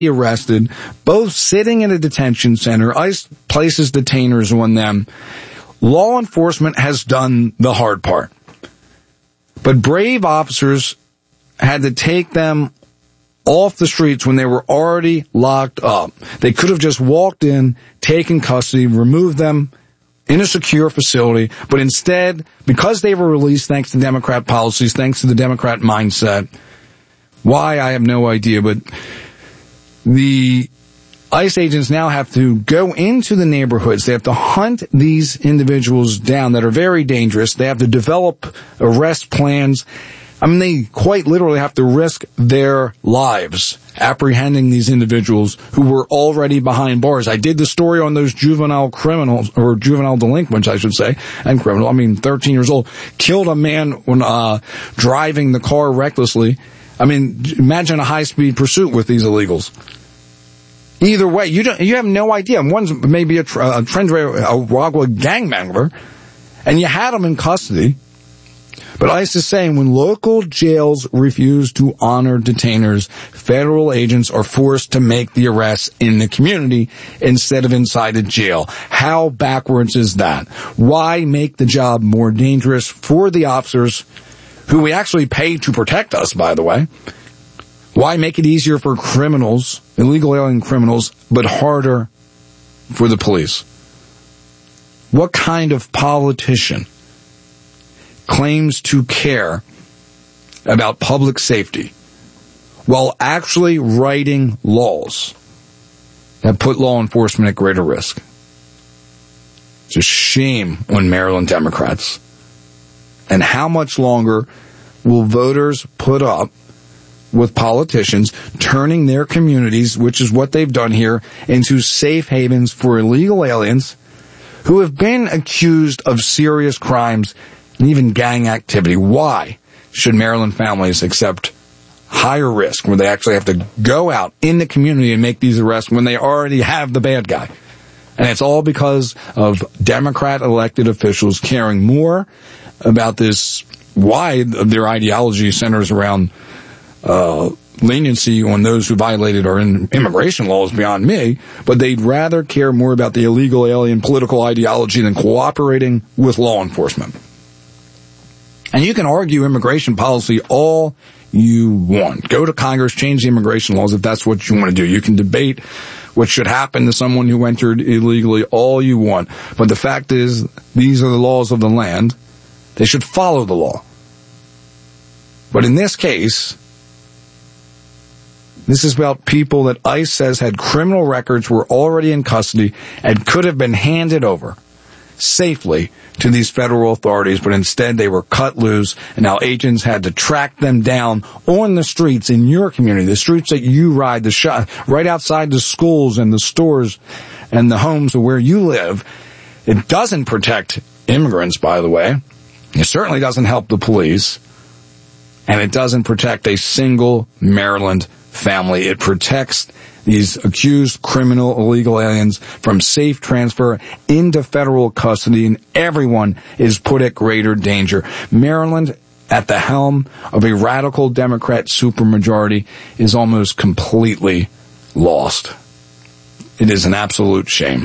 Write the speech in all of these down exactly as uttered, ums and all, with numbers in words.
arrested, both sitting in a detention center. ICE places detainers on them. Law enforcement has done the hard part. But brave officers had to take them off the streets when they were already locked up. They could have just walked in, taken custody, removed them in a secure facility, but instead, because they were released thanks to Democrat policies, thanks to the Democrat mindset, why, I have no idea, but the ICE agents now have to go into the neighborhoods. They have to hunt these individuals down that are very dangerous. They have to develop arrest plans. I mean, they quite literally have to risk their lives apprehending these individuals who were already behind bars. I did the story on those juvenile criminals, or juvenile delinquents, I should say, and criminal. I mean, thirteen years old, killed a man when uh driving the car recklessly. I mean, imagine a high-speed pursuit with these illegals. Either way, you don't, you have no idea. One's maybe a, a Trinidad gang member, and you had them in custody. But ICE is saying when local jails refuse to honor detainers, federal agents are forced to make the arrests in the community instead of inside a jail. How backwards is that? Why make the job more dangerous for the officers who we actually pay to protect us, by the way? Why make it easier for criminals, illegal alien criminals, but harder for the police? What kind of politician claims to care about public safety while actually writing laws that put law enforcement at greater risk? It's a shame on Maryland Democrats. And how much longer will voters put up with politicians turning their communities, which is what they've done here, into safe havens for illegal aliens who have been accused of serious crimes and even gang activity? Why should Maryland families accept higher risk where they actually have to go out in the community and make these arrests when they already have the bad guy? And it's all because of Democrat elected officials caring more about this. Why their ideology centers around uh leniency on those who violated our in- immigration laws beyond me, but they'd rather care more about the illegal alien political ideology than cooperating with law enforcement. And you can argue immigration policy all you want. Go to Congress, change the immigration laws if that's what you want to do. You can debate what should happen to someone who entered illegally all you want. But the fact is, these are the laws of the land. They should follow the law. But in this case, this is about people that ICE says had criminal records, were already in custody, and could have been handed over safely to these federal authorities, but instead they were cut loose, and now agents had to track them down on the streets in your community, the streets that you ride, the shop, right outside the schools and the stores and the homes of where you live. It doesn't protect immigrants, by the way. It certainly doesn't help the police, and it doesn't protect a single Maryland family. It protects these accused criminal illegal aliens from safe transfer into federal custody, and everyone is put at greater danger. Maryland, at the helm of a radical Democrat supermajority, is almost completely lost. It is an absolute shame.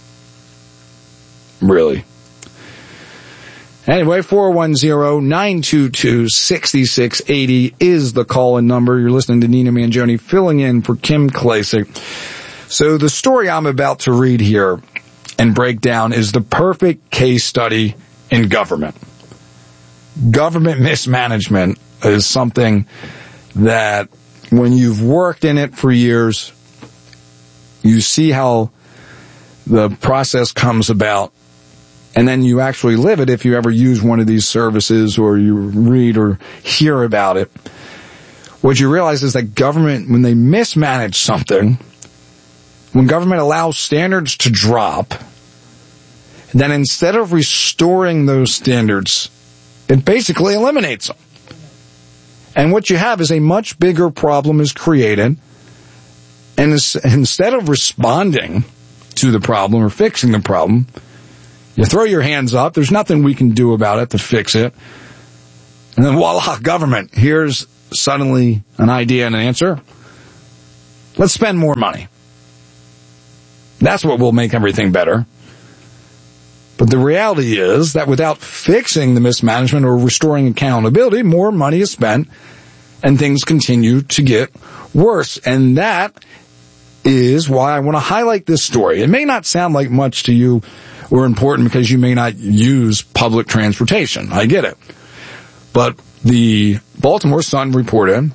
Really. Anyway, four one zero, nine two two, six six eight zero is the call-in number. You're listening to Nina Mangione filling in for Kim Klacik. So the story I'm about to read here and break down is the perfect case study in government. Government mismanagement is something that when you've worked in it for years, you see how the process comes about. And then you actually live it if you ever use one of these services or you read or hear about it. What you realize is that government, when they mismanage something, when government allows standards to drop, then instead of restoring those standards, it basically eliminates them. And what you have is a much bigger problem is created. And instead of responding to the problem or fixing the problem, you throw your hands up. There's nothing we can do about it to fix it. And then voila, government. Here's suddenly an idea and an answer. Let's spend more money. That's what will make everything better. But the reality is that without fixing the mismanagement or restoring accountability, more money is spent and things continue to get worse. And that is why I want to highlight this story. It may not sound like much to you or important because you may not use public transportation. I get it. But the Baltimore Sun reported,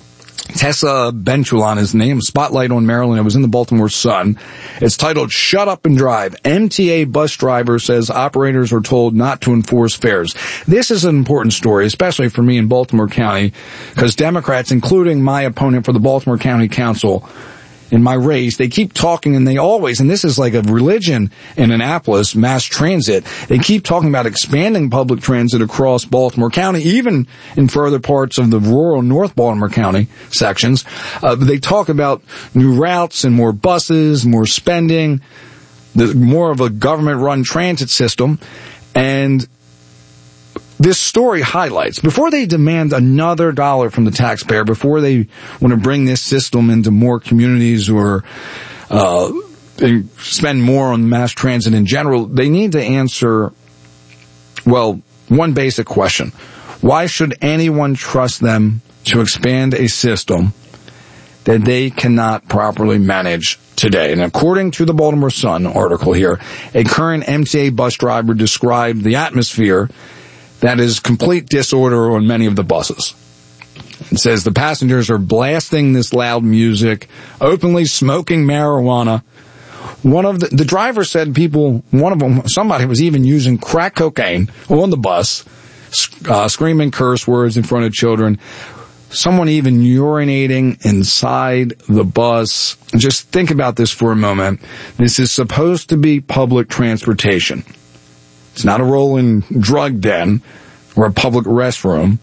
Tessa Benchulan is name, Spotlight on Maryland. It was in the Baltimore Sun. It's titled, Shut Up and Drive. M T A bus driver says operators are told not to enforce fares. This is an important story, especially for me in Baltimore County, because Democrats, including my opponent for the Baltimore County Council, in my race, they keep talking, and they always, and this is like a religion in Annapolis, mass transit, they keep talking about expanding public transit across Baltimore County, even in further parts of the rural North Baltimore County sections. Uh, they talk about new routes and more buses, more spending, the, more of a government-run transit system, and this story highlights, before they demand another dollar from the taxpayer, before they want to bring this system into more communities or uh, spend more on mass transit in general, they need to answer, well, one basic question. Why should anyone trust them to expand a system that they cannot properly manage today? And according to the Baltimore Sun article here, a current M T A bus driver described the atmosphere that is complete disorder on many of the buses. It says the passengers are blasting this loud music, openly smoking marijuana. One of the, the driver said people, one of them, somebody was even using crack cocaine on the bus, uh, screaming curse words in front of children. Someone even urinating inside the bus. Just think about this for a moment. This is supposed to be public transportation. It's not a rolling drug den or a public restroom.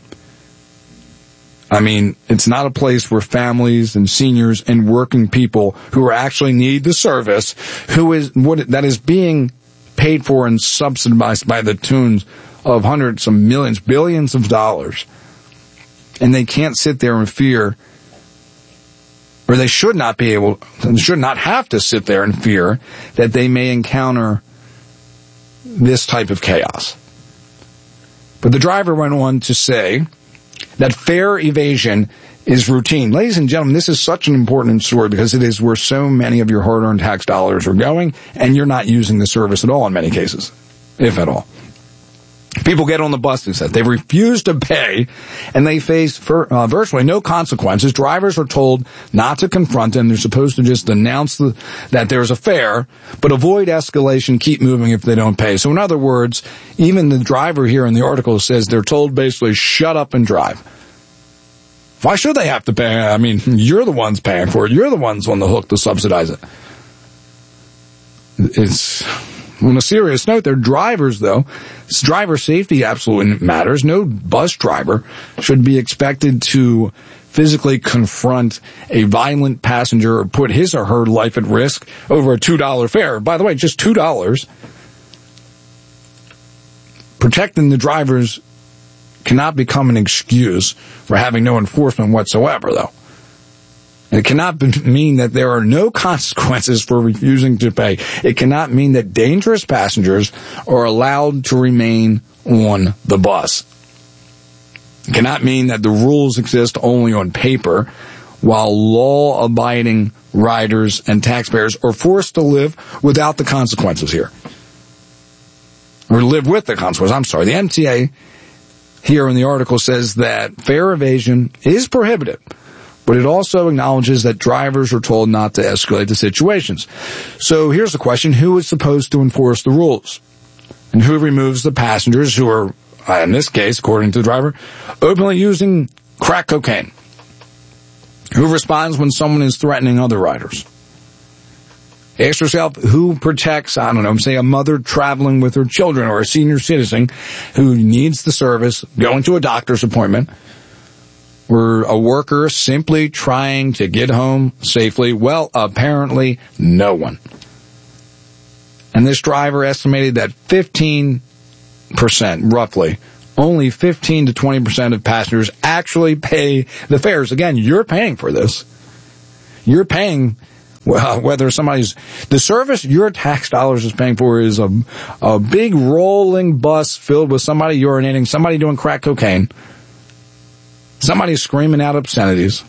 I mean, it's not a place where families and seniors and working people who actually need the service, who is what that is being paid for and subsidized by the tunes of hundreds of millions, billions of dollars. And they can't sit there in fear, or they should not be able, should not have to sit there in fear that they may encounter this type of chaos. But the driver went on to say that fare evasion is routine. Ladies and gentlemen, this is such an important story because it is where so many of your hard-earned tax dollars are going, and you're not using the service at all in many cases, if at all. People get on the buses that they refuse to pay, and they face for, uh, virtually no consequences. Drivers are told not to confront them. They're supposed to just announce the, that there's a fare, but avoid escalation, keep moving if they don't pay. So in other words, even the driver here in the article says they're told basically, shut up and drive. Why should they have to pay? I mean, you're the ones paying for it. You're the ones on the hook to subsidize it. It's... On a serious note, they're drivers, though. Driver safety absolutely matters. No bus driver should be expected to physically confront a violent passenger or put his or her life at risk over a two dollar fare. By the way, just two dollars. Protecting the drivers cannot become an excuse for having no enforcement whatsoever, though. It cannot mean that there are no consequences for refusing to pay. It cannot mean that dangerous passengers are allowed to remain on the bus. It cannot mean that the rules exist only on paper, while law-abiding riders and taxpayers are forced to live without the consequences here. Or live with the consequences. I'm sorry. The M T A here in the article says that fare evasion is prohibited, but it also acknowledges that drivers are told not to escalate the situations. So here's the question. Who is supposed to enforce the rules? And who removes the passengers who are, in this case, according to the driver, openly using crack cocaine? Who responds when someone is threatening other riders? Ask yourself, who protects, I don't know, say a mother traveling with her children or a senior citizen who needs the service, going to a doctor's appointment, or a worker simply trying to get home safely? Well, apparently no one. And this driver estimated that fifteen percent, roughly, only fifteen to twenty percent of passengers actually pay the fares. Again, you're paying for this. You're paying, well, whether somebody's, the service your tax dollars is paying for is a, a big rolling bus filled with somebody urinating, somebody doing crack cocaine, somebody screaming out obscenities.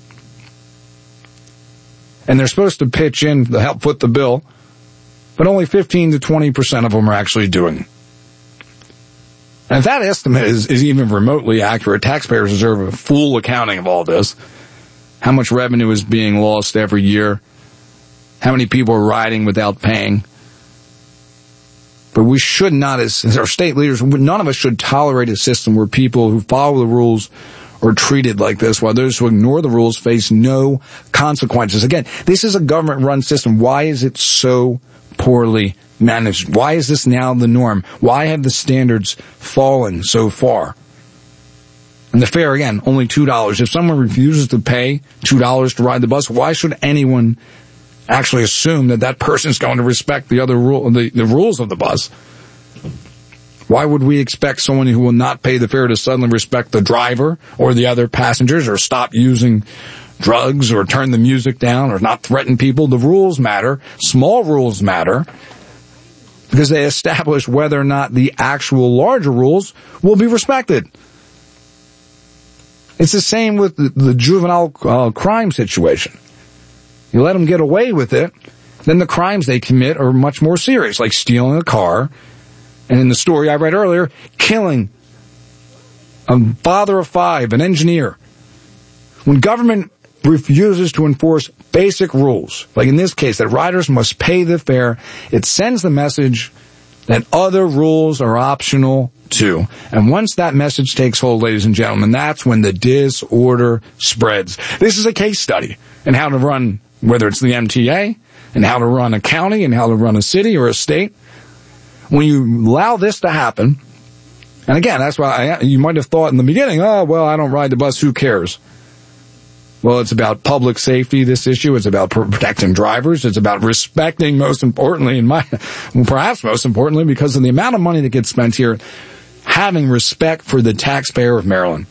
And they're supposed to pitch in to help foot the bill, but only fifteen to twenty percent of them are actually doing it. And if that estimate is, is even remotely accurate, taxpayers deserve a full accounting of all this. How much revenue is being lost every year? How many people are riding without paying? But we should not, as, as our state leaders, none of us should tolerate a system where people who follow the rules are treated like this, while those who ignore the rules face no consequences. Again, this is a government-run system. Why is it so poorly managed? Why is this now the norm? Why have the standards fallen so far? And the fare, again, only two dollars. If someone refuses to pay two dollars to ride the bus, why should anyone actually assume that that person's going to respect the other rule, the, the rules of the bus? Why would we expect someone who will not pay the fare to suddenly respect the driver or the other passengers, or stop using drugs, or turn the music down, or not threaten people? The rules matter. Small rules matter, because they establish whether or not the actual larger rules will be respected. It's the same with the, the juvenile uh, crime situation. You let them get away with it, then the crimes they commit are much more serious, like stealing a car, and in the story I read earlier, killing a father of five, an engineer. When government refuses to enforce basic rules, like in this case, that riders must pay the fare, it sends the message that other rules are optional too. And once that message takes hold, ladies and gentlemen, that's when the disorder spreads. This is a case study in how to run, whether it's the M T A, and how to run a county, and how to run a city or a state. When you allow this to happen, and again, that's why I, you might have thought in the beginning, oh, well, I don't ride the bus, who cares? Well, it's about public safety, this issue. It's about protecting drivers. It's about respecting, most importantly, in my, perhaps most importantly, because of the amount of money that gets spent here, having respect for the taxpayer of Maryland.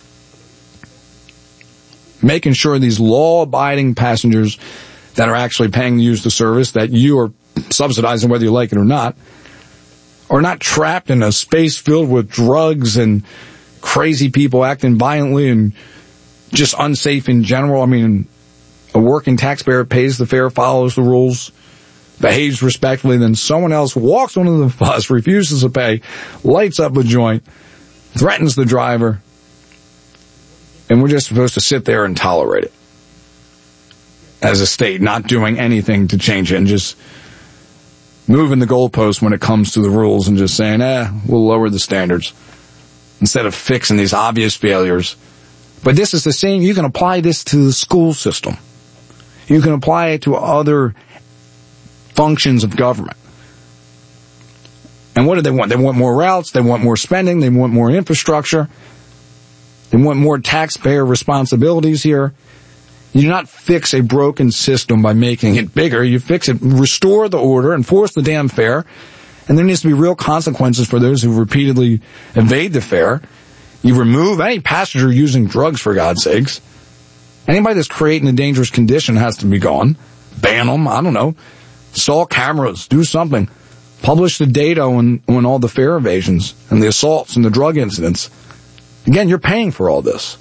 Making sure these law-abiding passengers that are actually paying to use the service, that you are subsidizing whether you like it or not, are not trapped in a space filled with drugs and crazy people acting violently and just unsafe in general. I mean, a working taxpayer pays the fare, follows the rules, behaves respectfully, then someone else walks onto the bus, refuses to pay, lights up a joint, threatens the driver, and we're just supposed to sit there and tolerate it as a state, not doing anything to change it, and just moving the goalpost when it comes to the rules, and just saying, eh, we'll lower the standards, instead of fixing these obvious failures. But this is the same. You can apply this to the school system. You can apply it to other functions of government. And what do they want? They want more routes. They want more spending. They want more infrastructure. They want more taxpayer responsibilities here. You do not fix a broken system by making it bigger. You fix it, restore the order, enforce the damn fare, and there needs to be real consequences for those who repeatedly evade the fare. You remove any passenger using drugs, for God's sakes. Anybody that's creating a dangerous condition has to be gone. Ban them, I don't know. Install cameras, do something. Publish the data on, on all the fare evasions and the assaults and the drug incidents. Again, you're paying for all this.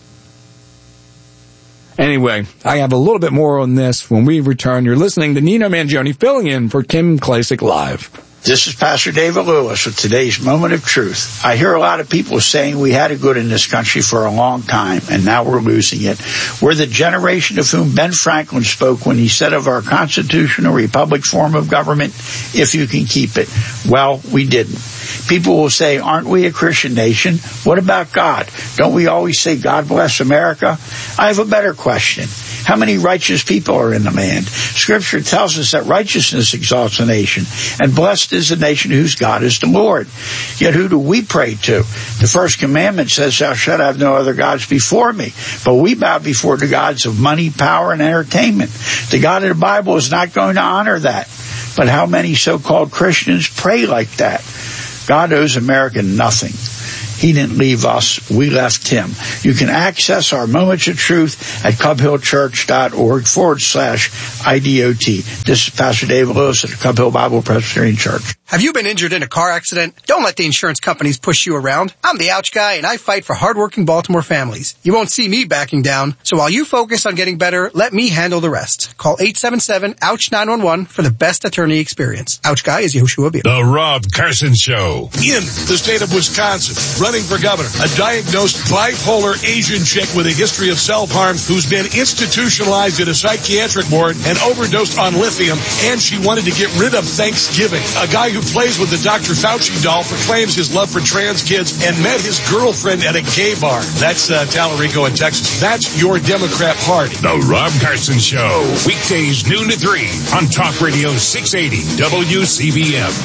Anyway, I have a little bit more on this when we return. You're listening to Nino Mangione filling in for Kim Klacik Live. This is Pastor David Lewis with today's Moment of Truth. I hear a lot of people saying we had it good in this country for a long time, and now we're losing it. We're the generation of whom Ben Franklin spoke when he said of our constitutional republic form of government, if you can keep it. Well, we didn't. People will say, aren't we a Christian nation? What about God? Don't we always say, God bless America? I have a better question. How many righteous people are in the land? Scripture tells us that righteousness exalts a nation, and blessed is the nation whose God is the Lord. Yet who do we pray to? The first commandment says, thou shalt have no other gods before me. But we bow before the gods of money, power, and entertainment. The God of the Bible is not going to honor that. But how many so-called Christians pray like that? God owes America nothing. He didn't leave us. We left him. You can access our Moments of Truth at cubhillchurch.org forward slash IDOT. This is Pastor David Lewis at the Cub Hill Bible Presbyterian Church. Have you been injured in a car accident? Don't let the insurance companies push you around. I'm the ouch guy, and I fight for hardworking Baltimore families. You won't see me backing down, so while you focus on getting better, let me handle the rest. Call eight seven seven, ouch nine one one for the best attorney experience. Ouch guy is Yehoshua Beer. The Rob Carson Show. In the state of Wisconsin, running for governor, a diagnosed bipolar Asian chick with a history of self-harm who's been institutionalized in a psychiatric ward and overdosed on lithium, and she wanted to get rid of Thanksgiving. A guy who plays with the Doctor Fauci doll proclaims his love for trans kids and met his girlfriend at a gay bar. That's uh, Talarico in Texas. That's your Democrat Party. The Rob Carson Show. Weekdays noon to three on Talk Radio six eighty W C B M.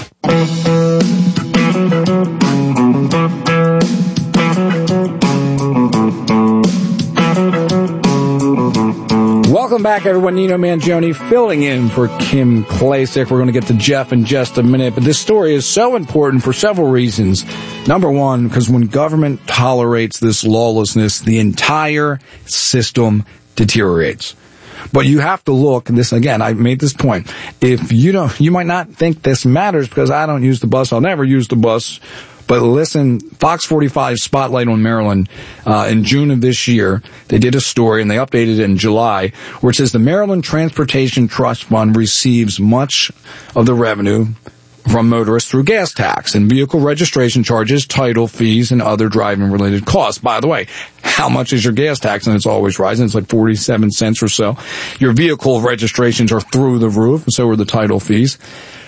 Welcome back, everyone. Nino Mangione filling in for Kim Klacik. We're going to get to Jeff in just a minute, but this story is so important for several reasons. Number one, because when government tolerates this lawlessness, the entire system deteriorates. But you have to look, and this, again, I made this point. If you don't, you might not think this matters because I don't use the bus. I'll never use the bus. But listen, Fox forty-five Spotlight on Maryland, uh, in June of this year, they did a story, and they updated it in July, where it says the Maryland Transportation Trust Fund receives much of the revenue from motorists through gas tax and vehicle registration charges, title fees, and other driving-related costs. By the way, how much is your gas tax? And it's always rising. It's like forty-seven cents or so. Your vehicle registrations are through the roof, and so are the title fees.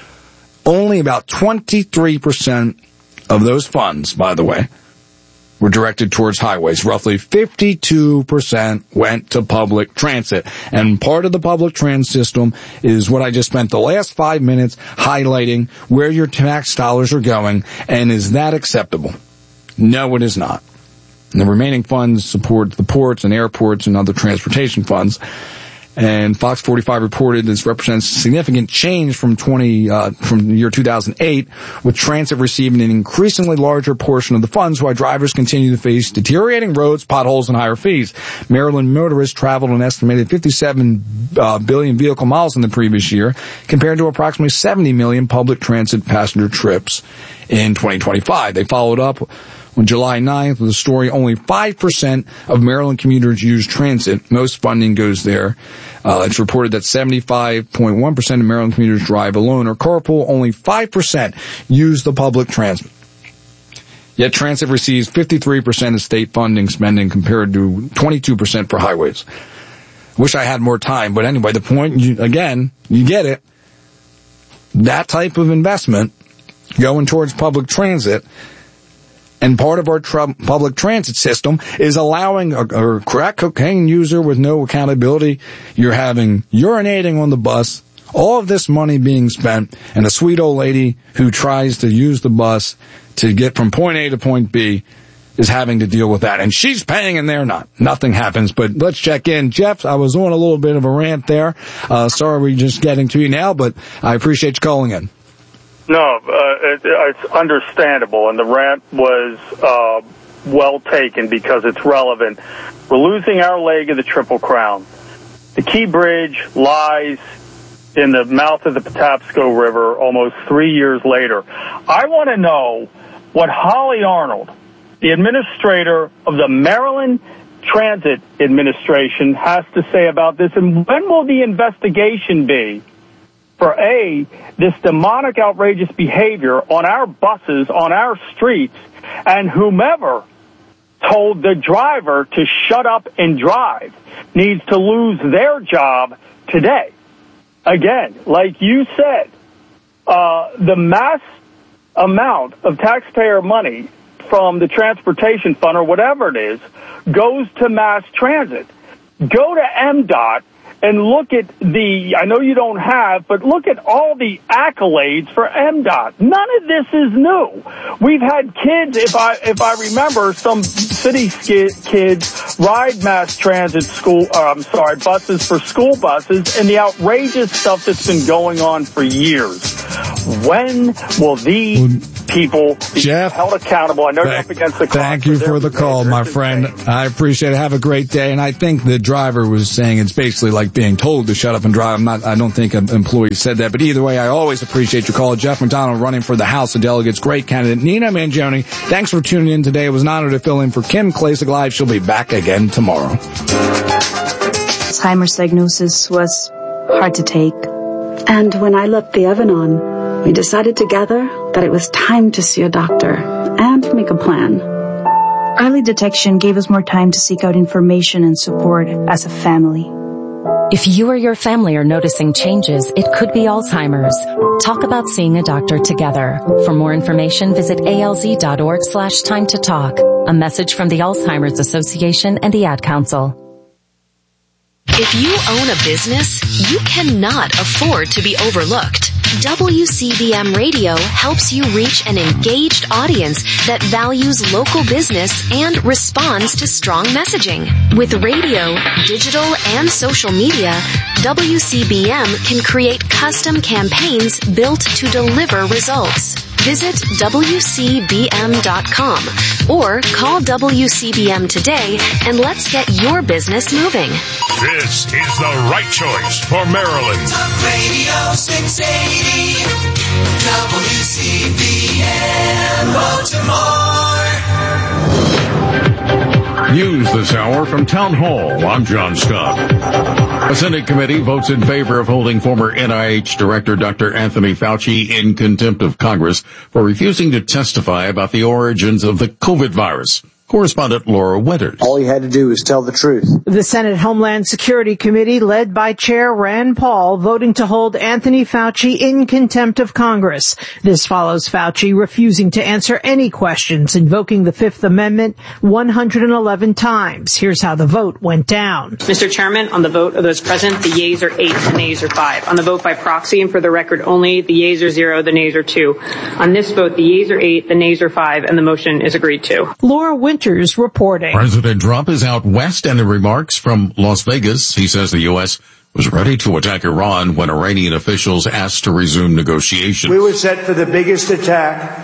Only about twenty-three percent of those funds, by the way, were directed towards highways. Roughly fifty-two percent went to public transit. And part of the public transit system is what I just spent the last five minutes highlighting, where your tax dollars are going, and is that acceptable? No, it is not. And the remaining funds support the ports and airports and other transportation funds. And Fox forty-five reported this represents significant change from twenty uh, from the year two thousand eight, with transit receiving an increasingly larger portion of the funds, while drivers continue to face deteriorating roads, potholes, and higher fees. Maryland motorists traveled an estimated fifty-seven uh, billion vehicle miles in the previous year, compared to approximately seventy million public transit passenger trips in twenty twenty-five. They followed up on July ninth with a story, only five percent of Maryland commuters use transit. Most funding goes there. Uh, it's reported that seventy-five point one percent of Maryland commuters drive alone or carpool. Only five percent use the public transit. Yet transit receives fifty-three percent of state funding spending compared to twenty-two percent for highways. Wish I had more time, but anyway, the point, you, again, you get it. That type of investment going towards public transit, and part of our tr- public transit system is allowing a, a crack cocaine user with no accountability. You're having urinating on the bus, all of this money being spent, and a sweet old lady who tries to use the bus to get from point A to point B is having to deal with that. And she's paying and they're not. Nothing happens. But let's check in. Jeff, I was on a little bit of a rant there. Uh, sorry we're just getting to you now, but I appreciate you calling in. No, uh, it, it's understandable, and the rant was uh, well taken because it's relevant. We're losing our leg of the Triple Crown. The Key Bridge lies in the mouth of the Patapsco River almost three years later. I want to know what Holly Arnold, the administrator of the Maryland Transit Administration, has to say about this, and when will the investigation be for A, this demonic, outrageous behavior on our buses, on our streets, and whomever told the driver to shut up and drive needs to lose their job today. Again, like you said, uh, the mass amount of taxpayer money from the transportation fund or whatever it is goes to mass transit. Go to M D O T and look at the, I know you don't have, but look at all the accolades for M D O T. None of this is new. We've had kids, if I if I remember, some city kids ride mass transit school, uh, I'm sorry, buses for school buses, and the outrageous stuff that's been going on for years. When will these people be Jeff, held accountable. I know you're thank, up against the clock. Thank you for the call, my friend. I appreciate it. Have a great day. And I think the driver was saying it's basically like being told to shut up and drive. I'm not, I don't think an employee said that. But either way, I always appreciate your call. Jeff McDonald running for the House of Delegates. Great candidate. Nina Mangione, thanks for tuning in today. It was an honor to fill in for Kim Klacik Live. She'll be back again tomorrow. Alzheimer's diagnosis was hard to take. And when I left the Evanon, we decided together that it was time to see a doctor and make a plan. Early detection gave us more time to seek out information and support as a family. If you or your family are noticing changes, it could be Alzheimer's. Talk about seeing a doctor together. For more information, visit alz.org slash time to talk. A message from the Alzheimer's Association and the Ad Council. If you own a business, you cannot afford to be overlooked. W C B M Radio helps you reach an engaged audience that values local business and responds to strong messaging. With radio, digital, and social media, W C B M can create custom campaigns built to deliver results. Visit W C B M dot com or call W C B M today and let's get your business moving. This is the right choice for Maryland. Talk Radio six eighty, W C B M Baltimore. News this hour from Town Hall. I'm John Scott. A Senate committee votes in favor of holding former N I H Director Doctor Anthony Fauci in contempt of Congress for refusing to testify about the origins of the COVID virus. Correspondent Laura Winters. All he had to do was tell the truth. The Senate Homeland Security Committee, led by Chair Rand Paul, voting to hold Anthony Fauci in contempt of Congress. This follows Fauci refusing to answer any questions, invoking the Fifth Amendment one hundred eleven times. Here's how the vote went down. Mister Chairman, on the vote of those present, the yeas are eight, the nays are five. On the vote by proxy, and for the record only, the yeas are zero, the nays are two. On this vote, the yeas are eight, the nays are five, and the motion is agreed to. Laura Winters reporting. President Trump is out west, and in remarks from Las Vegas, he says the U S was ready to attack Iran when Iranian officials asked to resume negotiations. We were set for the biggest attack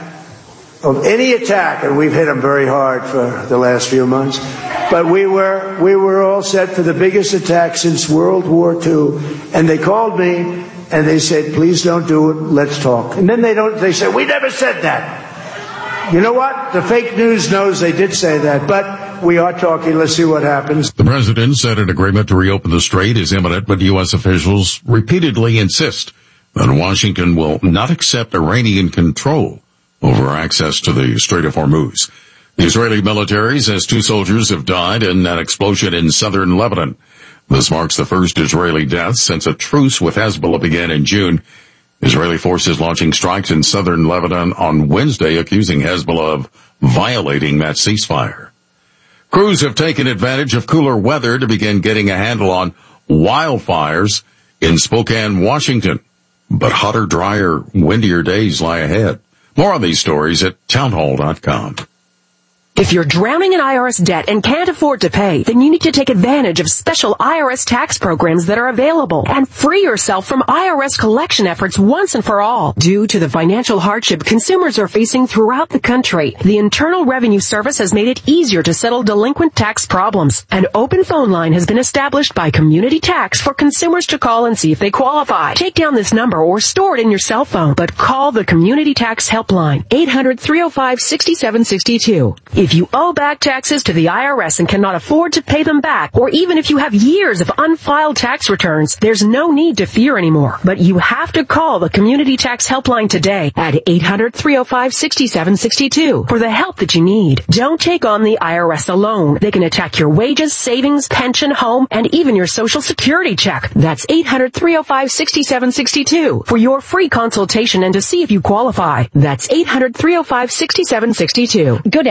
of any attack, and we've hit them very hard for the last few months. But we were we were all set for the biggest attack since World War Two, and they called me and they said, "Please don't do it. Let's talk." And then they don't. They said, "We never said that." You know what? The fake news knows they did say that, but we are talking. Let's see what happens. The president said an agreement to reopen the strait is imminent, but U S officials repeatedly insist that Washington will not accept Iranian control over access to the Strait of Hormuz. The Israeli military says two soldiers have died in an explosion in southern Lebanon. This marks the first Israeli death since a truce with Hezbollah began in June. Israeli forces launching strikes in southern Lebanon on Wednesday, accusing Hezbollah of violating that ceasefire. Crews have taken advantage of cooler weather to begin getting a handle on wildfires in Spokane, Washington. But hotter, drier, windier days lie ahead. More on these stories at townhall dot com. If you're drowning in I R S debt and can't afford to pay, then you need to take advantage of special I R S tax programs that are available and free yourself from I R S collection efforts once and for all. Due to the financial hardship consumers are facing throughout the country, the Internal Revenue Service has made it easier to settle delinquent tax problems. An open phone line has been established by Community Tax for consumers to call and see if they qualify. Take down this number or store it in your cell phone, but call the Community Tax Helpline, eight hundred, three oh five, six seven six two. If you owe back taxes to the I R S and cannot afford to pay them back, or even if you have years of unfiled tax returns, there's no need to fear anymore. But you have to call the Community Tax Helpline today at eight hundred, three oh five, six seven six two for the help that you need. Don't take on the I R S alone. They can attack your wages, savings, pension, home, and even your Social Security check. That's eight hundred, three oh five, six seven six two for your free consultation and to see if you qualify. That's eight hundred, three oh five, six seven six two. Good afternoon.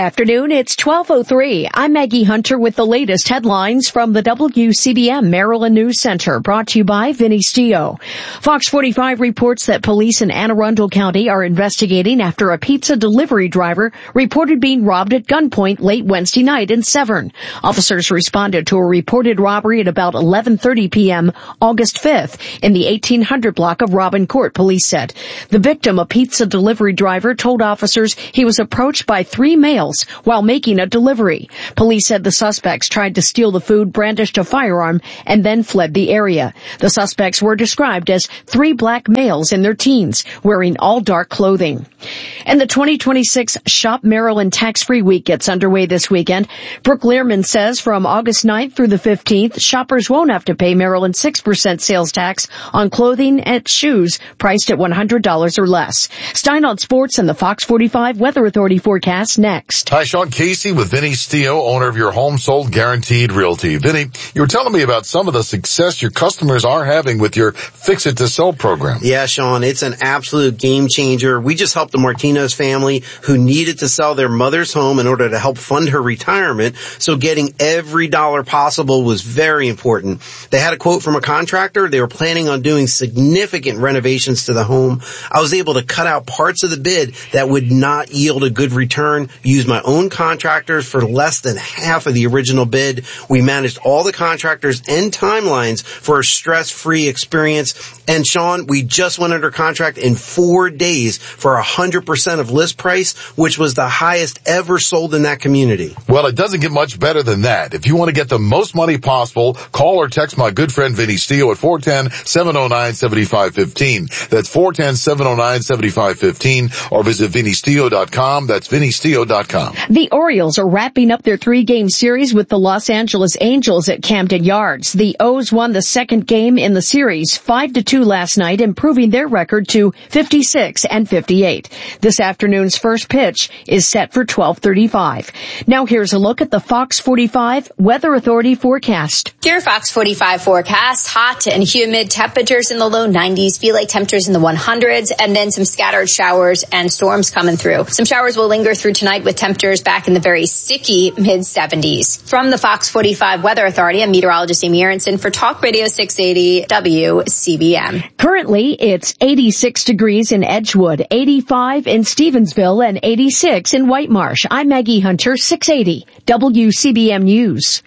afternoon. It's twelve oh three. I'm Maggie Hunter with the latest headlines from the W C B M Maryland News Center, brought to you by Vinny Stio. Fox forty-five reports that police in Anne Arundel County are investigating after a pizza delivery driver reported being robbed at gunpoint late Wednesday night in Severn. Officers responded to a reported robbery at about eleven thirty p.m. August fifth in the eighteen hundred block of Robin Court, police said. The victim, a pizza delivery driver, told officers he was approached by three males while making a delivery. Police said the suspects tried to steal the food, brandished a firearm, and then fled the area. The suspects were described as three black males in their teens, wearing all dark clothing. And the twenty twenty-six Shop Maryland Tax-Free Week gets underway this weekend. Brooke Learman says from August ninth through the fifteenth, shoppers won't have to pay Maryland's six percent sales tax on clothing and shoes priced at one hundred dollars or less. Stein on Sports and the Fox forty-five Weather Authority forecast next. Hi, Sean Casey with Vinny Stio, owner of Your Home Sold Guaranteed Realty. Vinny, you were telling me about some of the success your customers are having with your Fix It to Sell program. Yeah, Sean, it's an absolute game changer. We just helped the Martinez family who needed to sell their mother's home in order to help fund her retirement, so getting every dollar possible was very important. They had a quote from a contractor. They were planning on doing significant renovations to the home. I was able to cut out parts of the bid that would not yield a good return, use my own contractors for less than half of the original bid. We managed all the contractors and timelines for a stress-free experience. And Sean, we just went under contract in four days for one hundred percent of list price, which was the highest ever sold in that community. Well, it doesn't get much better than that. If you want to get the most money possible, call or text my good friend Vinny Stio at four one zero, seven oh nine, seven five one five. That's four one zero, seven oh nine, seven five one five, or visit vinny stio dot com. That's vinny stio dot com. The Orioles are wrapping up their three-game series with the Los Angeles Angels at Camden Yards. The O's won the second game in the series five to two last night, improving their record to fifty-six and fifty-eight. This afternoon's first pitch is set for twelve thirty-five. Now here's a look at the Fox forty-five Weather Authority forecast. Your Fox forty-five forecast, hot and humid temperatures in the low nineties, feel like temperatures in the one hundreds, and then some scattered showers and storms coming through. Some showers will linger through tonight with temperatures back in the very sticky mid seventies. From the Fox forty-five Weather Authority, I'm meteorologist Amy Aronson for Talk Radio six eighty W C B M. Currently, it's eighty-six degrees in Edgewood, eighty-five in Stevensville, and eighty-six in White Marsh. I'm Maggie Hunter, six eighty W C B M News.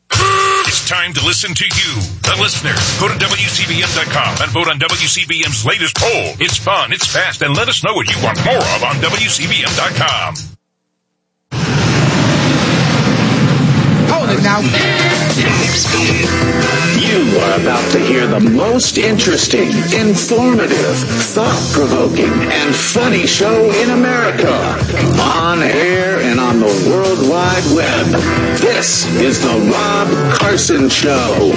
It's time to listen to you, the listener. Go to W C B M dot com and vote on W C B M's latest poll. It's fun, it's fast, and let us know what you want more of on W C B M dot com. Hold it now. You are about to hear the most interesting, informative, thought-provoking, and funny show in America. On air and on the World Wide Web. This is the Rob Carson Show.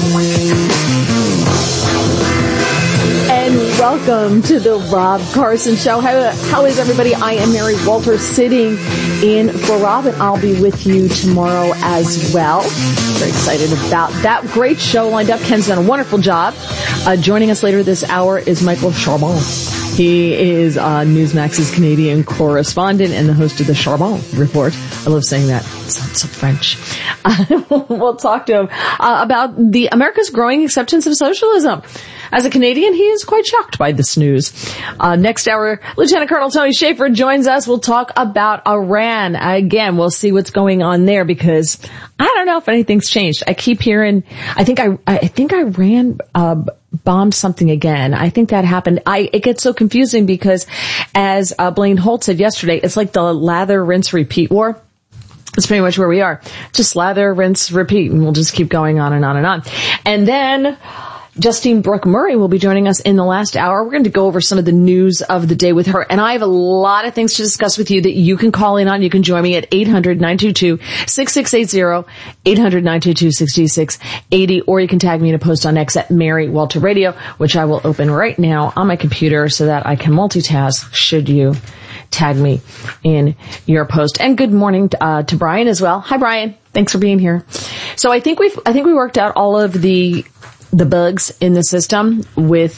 And welcome to the Rob Carson Show. How, how is everybody? I am Mary Walter, sitting in for Rob, and I'll be with you tomorrow as well. Very excited about that. Great show lined up. Ken's done a wonderful job. Uh, joining us later this hour is Michael Charbon. He is uh, Newsmax's Canadian correspondent and the host of the Charbon Report. I love saying that. It sounds so French. Uh, we'll talk to him uh, about the America's growing acceptance of socialism. As a Canadian, he is quite shocked by this news. Uh, next hour, Lieutenant Colonel Tony Schaefer joins us. We'll talk about Iran. Again, we'll see what's going on there because I don't know if anything's changed. I keep hearing, I think I, I think Iran, uh, bombed something again. I think that happened. I, it gets so confusing because as, uh, Blaine Holt said yesterday, it's like the lather, rinse, repeat war. That's pretty much where we are. Just lather, rinse, repeat, and we'll just keep going on and on and on. And then, Justine Brooke Murray will be joining us in the last hour. We're going to go over some of the news of the day with her. And I have a lot of things to discuss with you that you can call in on. You can join me at eight hundred, nine two two, six six eight zero, eight hundred, nine two two, six six eight zero, or you can tag me in a post on X at Mary Walter Radio, which I will open right now on my computer so that I can multitask should you tag me in your post. And good morning uh, to Brian as well. Hi, Brian. Thanks for being here. So I think we've, I think we worked out all of the the bugs in the system with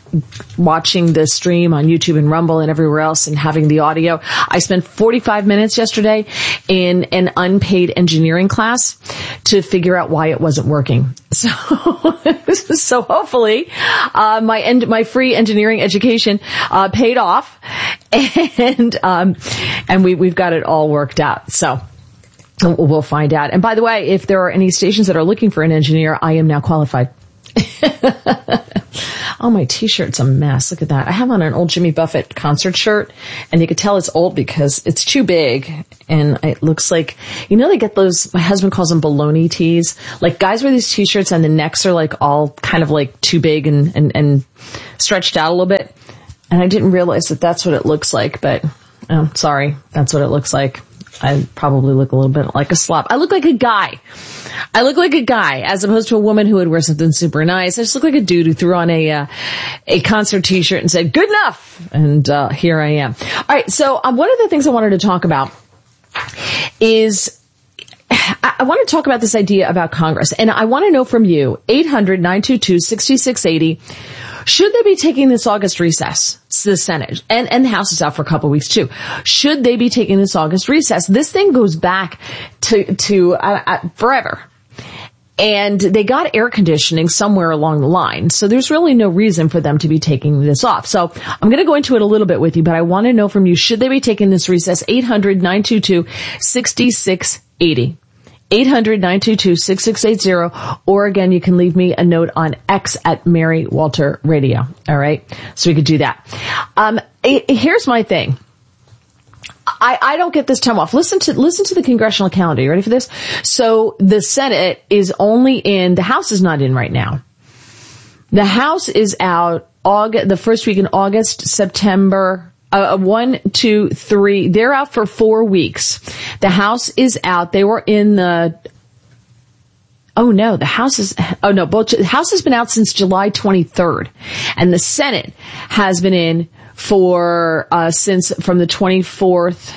watching the stream on YouTube and Rumble and everywhere else and having the audio. I spent forty-five minutes yesterday in an unpaid engineering class to figure out why it wasn't working. So, so hopefully, uh, my end, my free engineering education, uh, paid off and, um, and we, we've got it all worked out. So, we'll find out. And by the way, if there are any stations that are looking for an engineer, I am now qualified. Oh, my t-shirt's a mess. Look at that. I have on an old Jimmy Buffett concert shirt, and you could tell it's old because it's too big, and it looks like, you know, they get those, my husband calls them baloney tees. Like, guys wear these t-shirts and the necks are like all kind of like too big and, and, and stretched out a little bit. And I didn't realize that that's what it looks like, but, oh, sorry. That's what it looks like. I probably look a little bit like a slob. I look like a guy. I look like a guy as opposed to a woman who would wear something super nice. I just look like a dude who threw on a, uh, a concert t-shirt and said, good enough. And, uh, here I am. All right. So, um, one of the things I wanted to talk about is, I, I want to talk about this idea about Congress. And I want to know from you, eight hundred, nine two two, six six eight zero. Should they be taking this August recess, the Senate, and, and the House is out for a couple of weeks too. Should they be taking this August recess? This thing goes back to, to, uh, uh, forever. And they got air conditioning somewhere along the line. So there's really no reason for them to be taking this off. So I'm going to go into it a little bit with you, but I want to know from you, should they be taking this recess? eight hundred, nine two two, six six eight zero. eight hundred, nine two two, six six eight zero, or again, you can leave me a note on X at Mary Walter Radio. All right. So we could do that. Um, here's my thing. I, I don't get this time off. Listen to, listen to the congressional calendar. You ready for this? So the Senate is only in, the House is not in right now. The House is out August, the first week in August, September, Uh, one, two, three. They're out for four weeks. The House is out. They were in the, oh no, the House is, oh no, both, the House has been out since July twenty-third. And the Senate has been in for, uh, since, from the twenty-fourth.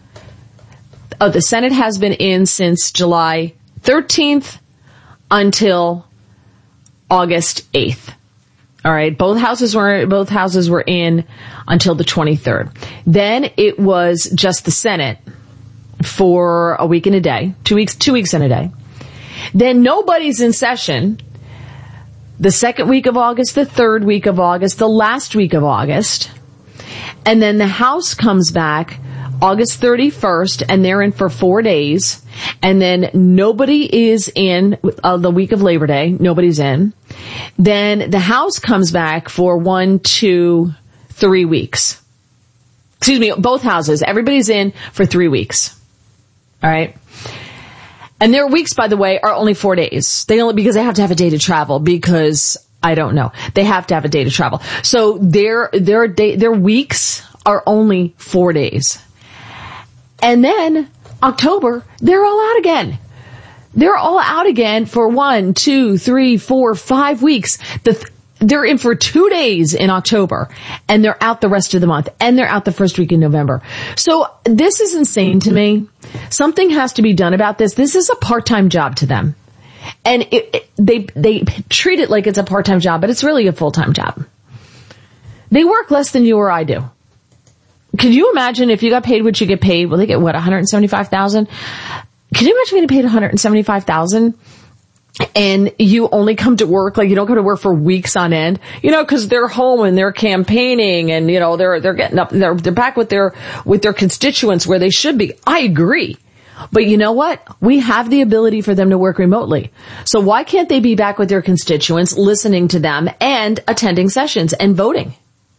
Oh, the Senate has been in since July thirteenth until August eighth. All right. Both houses were, both houses were in until the twenty-third. Then it was just the Senate for a week and a day, two weeks, two weeks and a day. Then nobody's in session the second week of August, the third week of August, the last week of August. And then the House comes back August thirty-first, and they're in for four days. And then nobody is in uh, the week of Labor Day. Nobody's in. Then the House comes back for one, two, three weeks. Excuse me, both houses. Everybody's in for three weeks. All right. And their weeks, by the way, are only four days. They only, because they have to have a day to travel, because I don't know. They have to have a day to travel. So their, their day, their weeks are only four days. And then October, they're all out again. They're all out again for one, two, three, four, five weeks. The th- they're in for two days in October, and they're out the rest of the month, and they're out the first week in November. So this is insane to me. Something has to be done about this. This is a part-time job to them. And it, it, they, they treat it like it's a part-time job, but it's really a full-time job. They work less than you or I do. Could you imagine if you got paid what you get paid? Well, they get what, one hundred seventy-five thousand dollars? Can you imagine getting paid one hundred seventy-five thousand dollars and you only come to work, like you don't come to work for weeks on end, you know, cause they're home and they're campaigning and, you know, they're, they're getting up, they're, they're back with their, with their constituents where they should be. I agree. But you know what? We have the ability for them to work remotely. So why can't they be back with their constituents, listening to them and attending sessions and voting?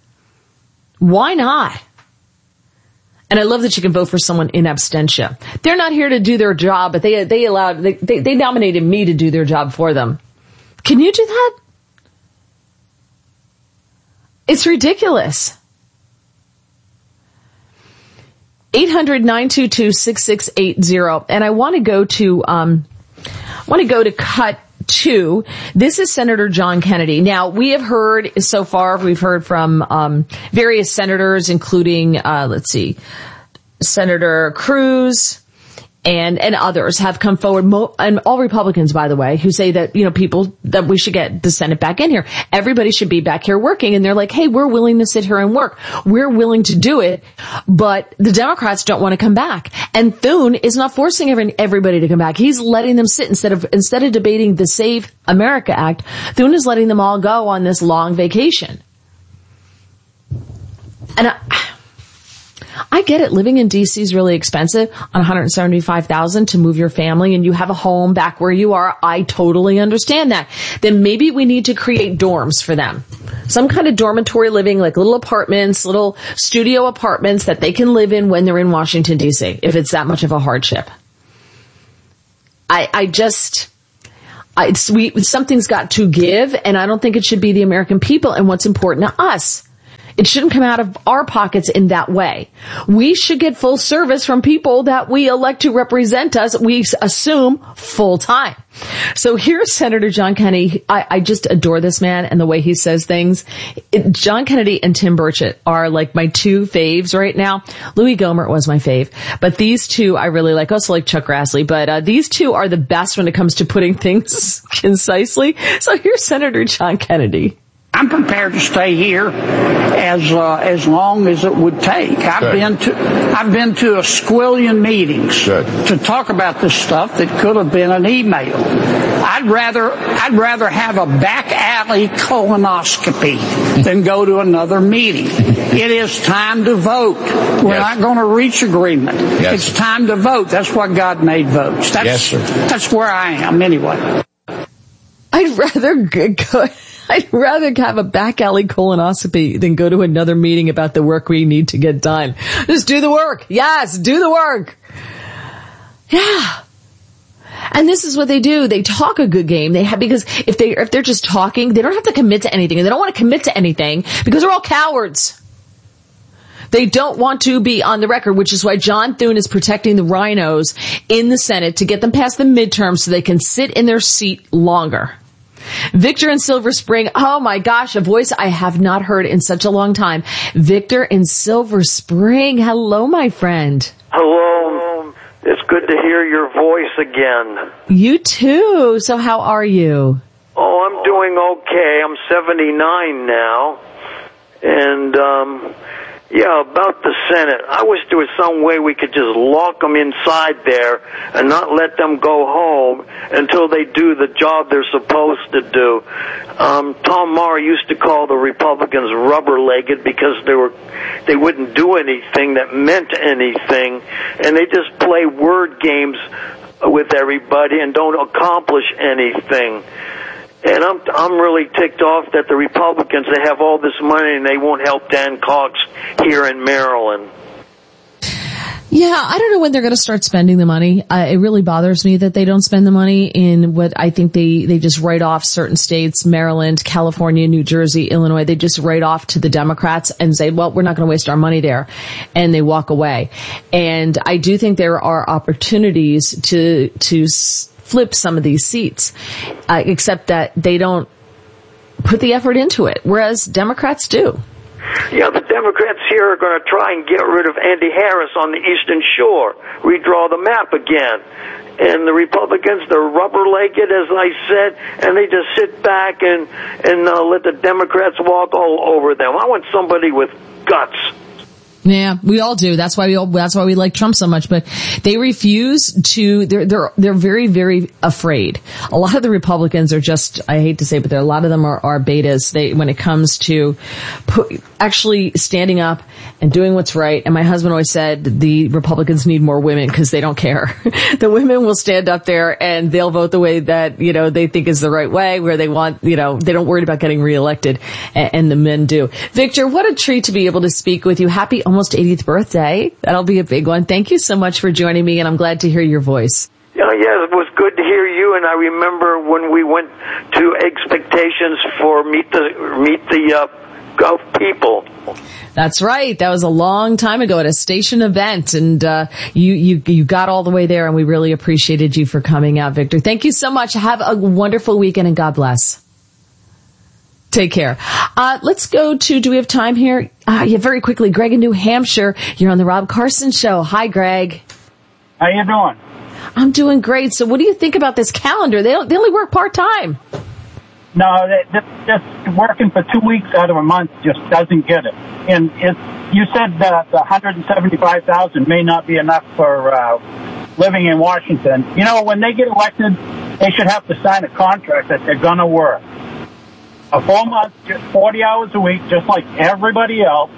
Why not? And I love that you can vote for someone in absentia. They're not here to do their job, but they they allowed they, they they nominated me to do their job for them. Can you do that? It's ridiculous. eight hundred, nine two two, six six eight zero. And I want to go to um I want to go to cut two. This is Senator John Kennedy. Now, we have heard so far, we've heard from um various senators, including, uh let's see, Senator Cruz and, and others have come forward, mo- and all Republicans, by the way, who say that, you know, people, that we should get the Senate back in here. Everybody should be back here working. And they're like, hey, we're willing to sit here and work. We're willing to do it. But the Democrats don't want to come back. And Thune is not forcing every, everybody to come back. He's letting them sit instead of, instead of debating the Save America Act. Thune is letting them all go on this long vacation. And I, I get it. Living in D C is really expensive on one hundred seventy-five thousand dollars to move your family and you have a home back where you are. I totally understand that. Then maybe we need to create dorms for them. Some kind of dormitory living, like little apartments, little studio apartments that they can live in when they're in Washington, D C, if it's that much of a hardship. I, I just, I, it's, we, something's got to give, and I don't think it should be the American people and what's important to us. It shouldn't come out of our pockets in that way. We should get full service from people that we elect to represent us, we assume, full time. So here's Senator John Kennedy. I, I just adore this man and the way he says things. It, John Kennedy and Tim Burchett are like my two faves right now. Louis Gohmert was my fave, but these two I really like. Also like Chuck Grassley, but uh, these two are the best when it comes to putting things concisely. So here's Senator John Kennedy. I'm prepared to stay here as uh, as long as it would take. I've Good. been to I've been to a squillion meetings Good. to talk about this stuff that could have been an email. I'd rather I'd rather have a back alley colonoscopy than go to another meeting. It is time to vote. We're yes. not going to reach agreement. Yes. It's time to vote. That's why God made votes. That's yes, sir. That's where I am anyway. I'd rather go. I'd rather have a back alley colonoscopy than go to another meeting about the work we need to get done. Just do the work. Yes, do the work. Yeah. And this is what they do. They talk a good game. They have, because if they, if they're just talking, they don't have to commit to anything. And they don't want to commit to anything because they're all cowards. They don't want to be on the record, which is why John Thune is protecting the rhinos in the Senate to get them past the midterms so they can sit in their seat longer. Victor in Silver Spring. Oh my gosh, a voice I have not heard in such a long time. Victor in Silver Spring. Hello, my friend. Hello. It's good to hear your voice again. You too. So how are you? Oh, I'm doing okay. I'm seventy-nine now. And, um, yeah, about the Senate. I wish there was some way we could just lock them inside there and not let them go home until they do the job they're supposed to do. Um, Tom Maury used to call the Republicans rubber-legged because they were, they wouldn't do anything that meant anything, and they just play word games with everybody and don't accomplish anything. And I'm I'm really ticked off that the Republicans, they have all this money and they won't help Dan Cox here in Maryland. Yeah, I don't know when they're going to start spending the money. Uh, it really bothers me that they don't spend the money in what I think they, they just write off certain states, Maryland, California, New Jersey, Illinois. They just write off to the Democrats and say, well, we're not going to waste our money there. And they walk away. And I do think there are opportunities to, to flip some of these seats, uh, except that they don't put the effort into it, whereas Democrats do. Yeah, the Democrats here are going to try and get rid of Andy Harris on the Eastern Shore, redraw the map again. And the Republicans, they're rubber-legged, as I said, and they just sit back and, and uh, let the Democrats walk all over them. I want somebody with guts. Yeah, we all do. That's why we all, that's why we like Trump so much, but they refuse to, they're, they're, they're very, very afraid. A lot of the Republicans are just, I hate to say, but there, a lot of them are, are betas. They, when it comes to put, actually standing up and doing what's right. And my husband always said the Republicans need more women because they don't care. The women will stand up there and they'll vote the way that, you know, they think is the right way, where they want, you know, they don't worry about getting reelected, and, and the men do. Victor, what a treat to be able to speak with you. Happy almost eightieth birthday. That'll be a big one. Thank you so much for joining me, and I'm glad to hear your voice. Yeah, yeah, it was good to hear you, and I remember when we went to Expectations for Meet the Meet the uh, Gulf People. That's right. That was a long time ago at a station event, and uh, you, you you got all the way there, and we really appreciated you for coming out, Victor. Thank you so much. Have a wonderful weekend, and God bless. Take care. Uh, let's go to, do we have time here? Uh, yeah, very quickly. Greg in New Hampshire. You're on the Rob Carson Show. Hi, Greg. How you doing? I'm doing great. So what do you think about this calendar? They, don't, they only work part-time. No, they, just working for two weeks out of a month just doesn't get it. And it, you said that the one hundred seventy-five thousand may not be enough for uh, living in Washington. You know, when they get elected, they should have to sign a contract that they're going to work a full month, just forty hours a week, just like everybody else.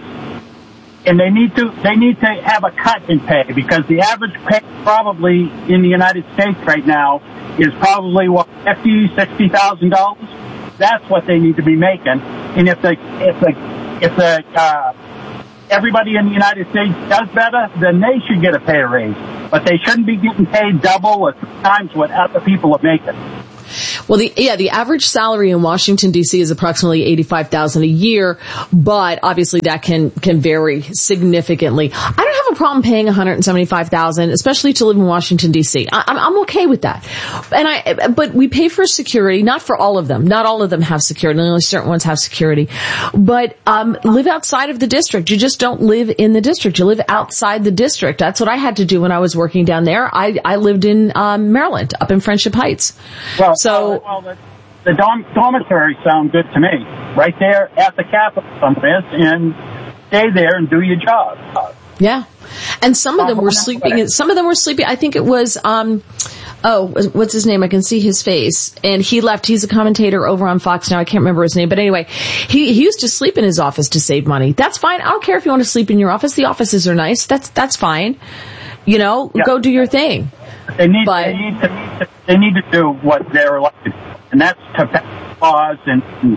And they need to they need to have a cut in pay, because the average pay probably in the United States right now is probably what fifty, sixty thousand dollars. That's what they need to be making. And if the if the if the uh, everybody in the United States does better, then they should get a pay raise. But they shouldn't be getting paid double or three times what other people are making. Well, the, yeah, the average salary in Washington, D C is approximately eighty-five thousand dollars a year, but obviously that can, can vary significantly. I don't have a problem paying one hundred seventy-five thousand dollars, especially to live in Washington, D C. I, I'm, I'm okay with that. And I, but we pay for security, not for all of them. Not all of them have security. Only certain ones have security. But, um, live outside of the district. You just don't live in the district. You live outside the district. That's what I had to do when I was working down there. I, I lived in, um, Maryland, up in Friendship Heights. Well, so, well, the, the dorm, dormitories sound good to me. Right there at the Capitol somewhere, and stay there and do your job. Yeah. And some of them were sleeping, some of them were sleeping, I think it was, um, oh, what's his name? I can see his face. And he left, he's a commentator over on Fox now, I can't remember his name, but anyway, he, he used to sleep in his office to save money. That's fine. I don't care if you want to sleep in your office. The offices are nice. That's, that's fine. You know, yeah. Go do your thing. They need, but, they need to, they need to do what they're elected, and that's to pass laws and, and,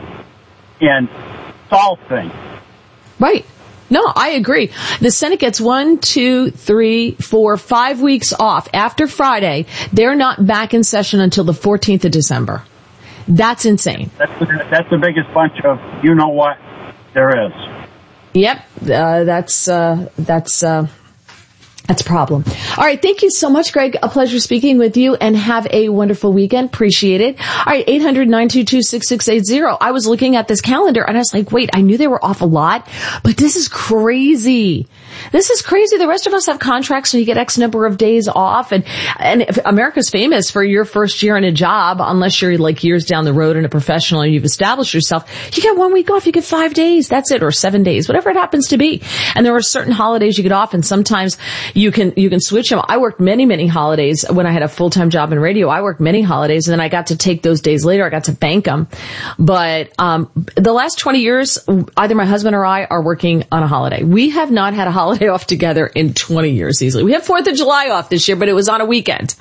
and solve things. Right. No, I agree. The Senate gets one, two, three, four, five weeks off after Friday. They're not back in session until the fourteenth of December. That's insane. That's the, that's the biggest bunch of you know what there is. Yep. Uh, that's, uh, that's, uh, That's a problem. All right. Thank you so much, Greg. A pleasure speaking with you, and have a wonderful weekend. Appreciate it. All right. eight hundred, nine two two, six six eight zero. I was looking at this calendar and I was like, wait, I knew they were off a lot, but this is crazy. This is crazy. The rest of us have contracts so you get X number of days off, and, and if America's famous for your first year in a job, unless you're like years down the road and a professional and you've established yourself, you get one week off, you get five days. That's it. Or seven days, whatever it happens to be. And there are certain holidays you get off, and sometimes you can, you can switch them. I worked many, many holidays when I had a full-time job in radio. I worked many holidays, and then I got to take those days later. I got to bank them. But, um, the last twenty years, either my husband or I are working on a holiday. We have not had a holiday off together in twenty years easily. We had fourth of July off this year, but it was on a weekend.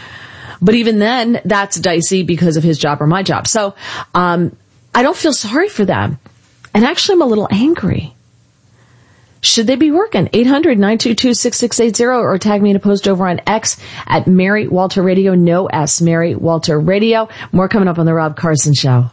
But even then, that's dicey because of his job or my job. So, um, I don't feel sorry for them. And actually, I'm a little angry. Should they be working? eight hundred, nine two two, six six eight zero, or tag me in a post over on X at Mary Walter Radio. No S, Mary Walter Radio. More coming up on the Rob Carson Show.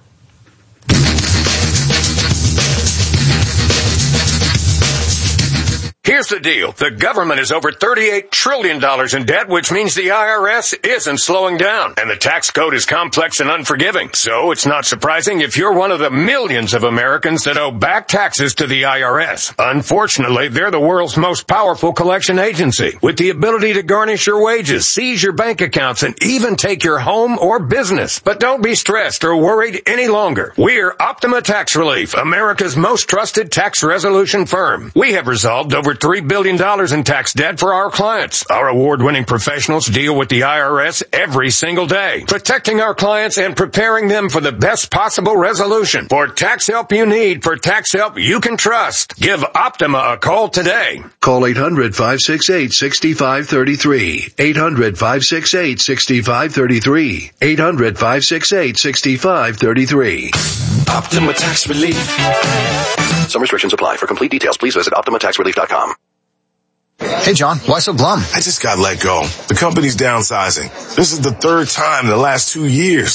Here's the deal. The government is over thirty-eight trillion dollars in debt, which means the I R S isn't slowing down. And the tax code is complex and unforgiving. So it's not surprising if you're one of the millions of Americans that owe back taxes to the I R S. Unfortunately, they're the world's most powerful collection agency, with the ability to garnish your wages, seize your bank accounts, and even take your home or business. But don't be stressed or worried any longer. We're Optima Tax Relief, America's most trusted tax resolution firm. We have resolved over three billion dollars in tax debt for our clients. Our award-winning professionals deal with the I R S every single day, protecting our clients and preparing them for the best possible resolution. For tax help you need, for tax help you can trust, give Optima a call today. Call eight hundred, five six eight, six five three three. eight hundred, five six eight, six five three three. eight hundred, five six eight, six five three three. Optima Tax Relief. Some restrictions apply. For complete details, please visit Optima Tax Relief dot com. Hey, John, why so glum? I just got let go. The company's downsizing. This is the third time in the last two years.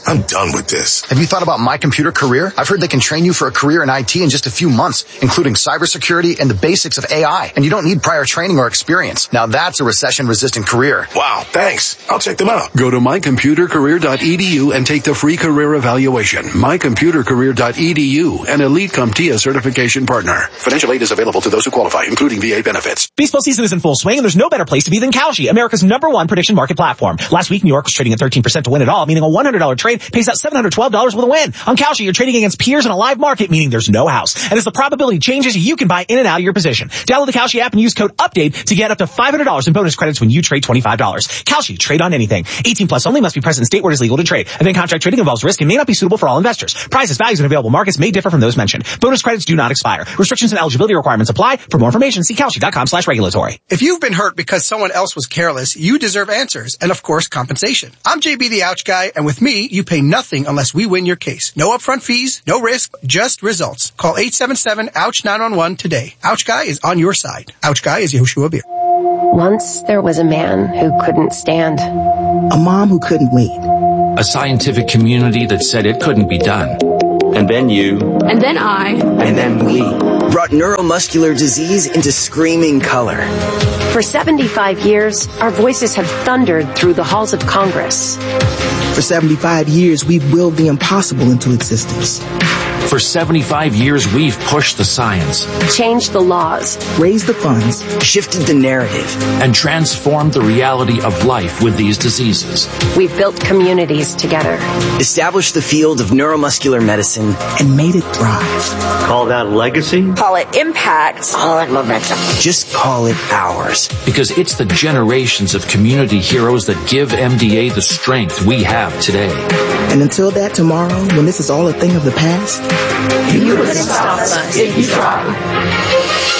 I'm done with this. Have you thought about My Computer Career? I've heard they can train you for a career in I T in just a few months, including cybersecurity and the basics of A I. And you don't need prior training or experience. Now that's a recession-resistant career. Wow, thanks. I'll check them out. Go to my computer career dot e d u and take the free career evaluation. my computer career dot e d u, an elite CompTIA certification partner. Financial aid is available to those who qualify, including V A benefits. Baseball season is in full swing, and there's no better place to be than Kalshi, America's number one prediction market platform. Last week, New York was trading at thirteen percent to win it all, meaning a one hundred dollars trade pays out seven hundred twelve dollars with a win. On Kalshi, you're trading against peers in a live market, meaning there's no house. And as the probability changes, you can buy in and out of your position. Download the Kalshi app and use code UPDATE to get up to five hundred dollars in bonus credits when you trade twenty-five dollars. Kalshi, trade on anything. eighteen plus only, must be present in state where it is legal to trade. Event contract trading involves risk and may not be suitable for all investors. Prices, values, and available markets may differ from those mentioned. Bonus credits do not expire. Restrictions and eligibility requirements apply. For more information, see kalshi dot com slash regulatory. If you've been hurt because someone else was careless, you deserve answers and, of course, compensation. I'm J B the Ouch Guy, and with me, you pay nothing unless we win your case. No upfront fees, no risk, just results. Call eight seven seven, ouch nine one one today. Ouch Guy is on your side. Ouch Guy is Yehoshua Beer. Once there was a man who couldn't stand. A mom who couldn't wait. A scientific community that said it couldn't be done. And then you. And then I. And then we. Brought neuromuscular disease into screaming color. For seventy-five years, our voices have thundered through the halls of Congress. For seventy-five years, we've willed the impossible into existence. For seventy-five years, we've pushed the science, changed the laws, raised the funds, shifted the narrative, and transformed the reality of life with these diseases. We've built communities together, established the field of neuromuscular medicine, and made it thrive. Call that legacy? Call it impact. Call it momentum. Just call it ours. Because it's the generations of community heroes that give M D A the strength we have today. And until that tomorrow, when this is all a thing of the past, you, you couldn't stop us if you tried.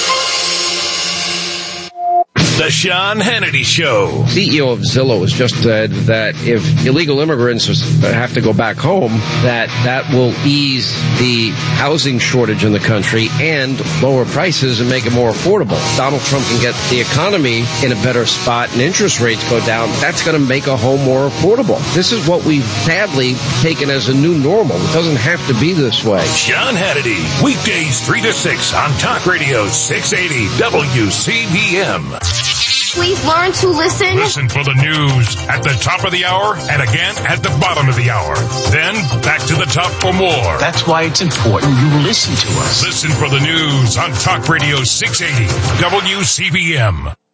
The Sean Hannity Show. C E O of Zillow has just said that if illegal immigrants have to go back home, that that will ease the housing shortage in the country and lower prices and make it more affordable. Donald Trump can get the economy in a better spot and interest rates go down. That's going to make a home more affordable. This is what we've sadly taken as a new normal. It doesn't have to be this way. Sean Hannity, weekdays three to six on Talk Radio six eighty W C B M. Please learn to listen. Listen for the news at the top of the hour and again at the bottom of the hour. Then back to the top for more. That's why it's important you listen to us. Listen for the news on Talk Radio six eighty W C B M.